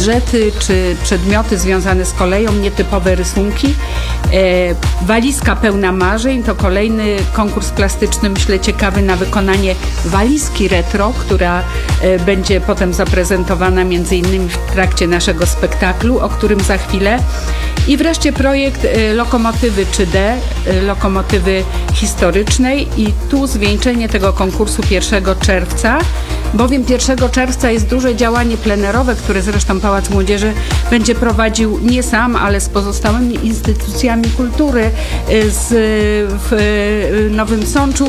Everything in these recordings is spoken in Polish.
gadżety czy przedmioty związane z koleją, nietypowe rysunki. Walizka pełna marzeń to kolejny konkurs plastyczny, myślę ciekawy na wykonanie walizki retro, która będzie potem zaprezentowana między innymi w trakcie naszego spektaklu, o którym za chwilę. I wreszcie projekt lokomotywy 3D, lokomotywy historycznej i tu zwieńczenie tego konkursu 1 czerwca, bowiem 1 czerwca jest duże działanie plenerowe, które zresztą Pałac Młodzieży będzie prowadził nie sam, ale z pozostałymi instytucjami kultury w Nowym Sączu.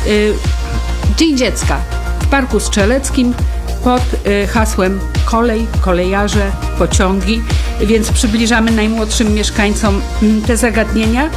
Dzień Dziecka w Parku Strzeleckim pod hasłem kolej, kolejarze, pociągi, więc przybliżamy najmłodszym mieszkańcom te zagadnienia.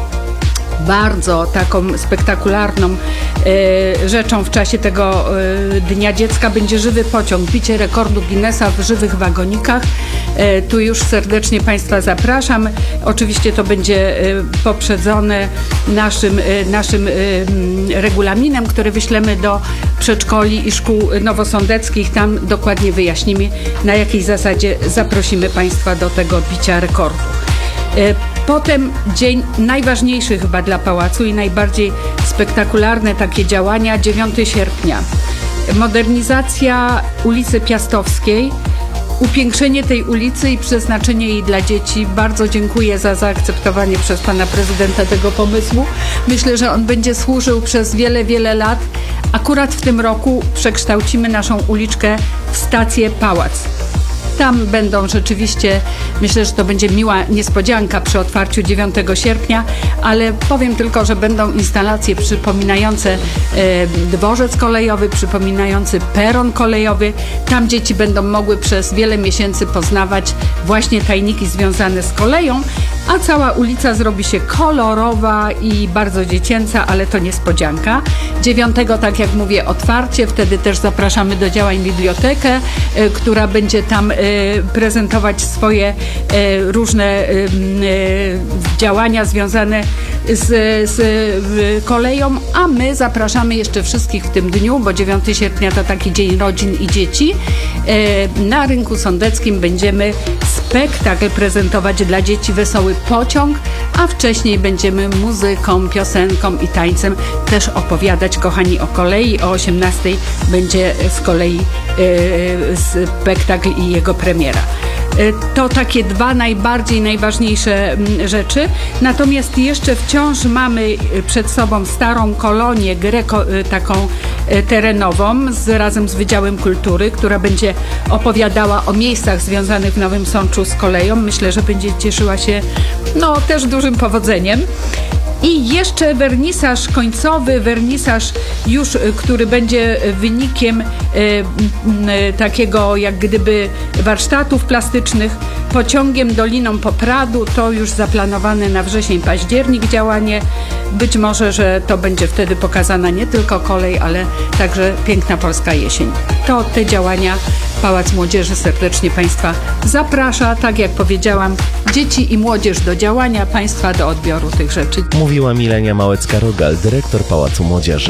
Bardzo taką spektakularną rzeczą w czasie tego Dnia Dziecka będzie żywy pociąg, bicie rekordu Guinnessa w żywych wagonikach. Tu już serdecznie Państwa zapraszam. Oczywiście to będzie poprzedzone naszym regulaminem, który wyślemy do przedszkoli i szkół nowosądeckich. Tam dokładnie wyjaśnimy, na jakiej zasadzie zaprosimy Państwa do tego bicia rekordu. Potem dzień najważniejszy chyba dla Pałacu i najbardziej spektakularne takie działania, 9 sierpnia. Modernizacja ulicy Piastowskiej, upiększenie tej ulicy i przeznaczenie jej dla dzieci. Bardzo dziękuję za zaakceptowanie przez Pana Prezydenta tego pomysłu. Myślę, że on będzie służył przez wiele, wiele lat. Akurat w tym roku przekształcimy naszą uliczkę w stację Pałac. Tam będą rzeczywiście, myślę, że to będzie miła niespodzianka przy otwarciu 9 sierpnia, ale powiem tylko, że będą instalacje przypominające dworzec kolejowy, przypominający peron kolejowy. Tam dzieci będą mogły przez wiele miesięcy poznawać właśnie tajniki związane z koleją, a cała ulica zrobi się kolorowa i bardzo dziecięca, ale to niespodzianka. 9, tak jak mówię, otwarcie, wtedy też zapraszamy do działań bibliotekę, która będzie tam prezentować swoje różne działania związane z koleją, a my zapraszamy jeszcze wszystkich w tym dniu, bo 9 sierpnia to taki Dzień Rodzin i Dzieci. Na Rynku Sądeckim będziemy spektakl prezentować dla dzieci, Wesoły Pociąg, a wcześniej będziemy muzyką, piosenką i tańcem też opowiadać, kochani, o kolei. O 18 będzie z kolei spektakl i jego premiera. To takie dwa najważniejsze rzeczy. Natomiast jeszcze wciąż mamy przed sobą starą kolonię taką terenową razem z Wydziałem Kultury, która będzie opowiadała o miejscach związanych w Nowym Sączu z koleją. Myślę, że będzie cieszyła się też dużym powodzeniem. I jeszcze wernisaż końcowy, już, który będzie wynikiem takiego jak gdyby warsztatów plastycznych pociągiem Doliną Popradu. To już zaplanowane na wrzesień-październik działanie. Być może, że to będzie wtedy pokazana nie tylko kolej, ale także piękna polska jesień. To te działania Pałac Młodzieży serdecznie Państwa zaprasza. Tak jak powiedziałam, dzieci i młodzież do działania, Państwa do odbioru tych rzeczy. Mówiła Milenia Małecka-Rogal, dyrektor Pałacu Młodzieży.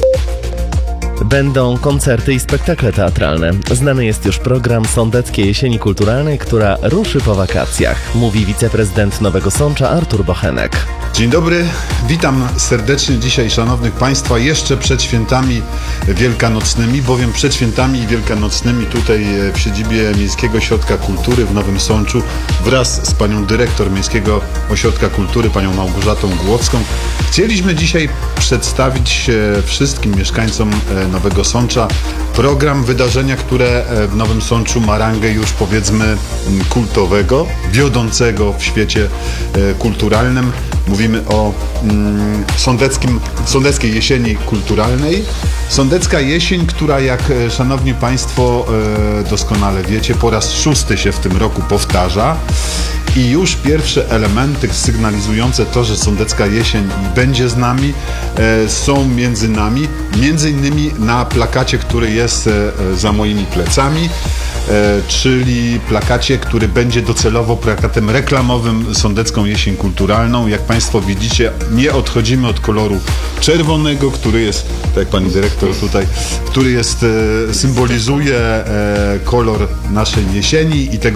Będą koncerty i spektakle teatralne. Znany jest już program Sądeckiej Jesieni Kulturalnej, która ruszy po wakacjach, mówi wiceprezydent Nowego Sącza Artur Bochenek. Dzień dobry, witam serdecznie dzisiaj szanownych Państwa jeszcze przed świętami wielkanocnymi, bowiem przed świętami wielkanocnymi tutaj w siedzibie Miejskiego Ośrodka Kultury w Nowym Sączu wraz z panią dyrektor Miejskiego Ośrodka Kultury, panią Małgorzatą Głowską, chcieliśmy dzisiaj przedstawić wszystkim mieszkańcom Nowego Sącza program, wydarzenia, które w Nowym Sączu ma rangę już powiedzmy kultowego, wiodącego w świecie kulturalnym. Mówimy o Sądeckiej Jesieni Kulturalnej. Sądecka Jesień, która jak szanowni Państwo doskonale wiecie, po raz 6 się w tym roku powtarza. I już pierwsze elementy sygnalizujące to, że Sądecka Jesień będzie z nami, są między nami. Między innymi na plakacie, który jest za moimi plecami, czyli plakacie, który będzie docelowo plakatem reklamowym Sądecką Jesień Kulturalną. Jak Państwo widzicie, nie odchodzimy od koloru czerwonego, który jest, tak jak pani dyrektor tutaj, który jest, symbolizuje kolor naszej jesieni i tego